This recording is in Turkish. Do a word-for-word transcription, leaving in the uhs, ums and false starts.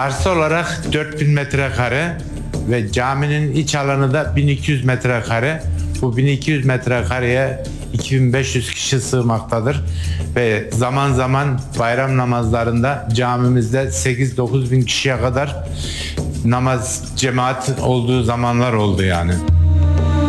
Arsa olarak dört bin metrekare ve caminin iç alanı da bin iki yüz metrekare. Bu bin iki yüz metrekareye iki bin beş yüz kişi sığmaktadır ve zaman zaman bayram namazlarında camimizde sekiz dokuz bin kişiye kadar namaz cemaat olduğu zamanlar oldu yani.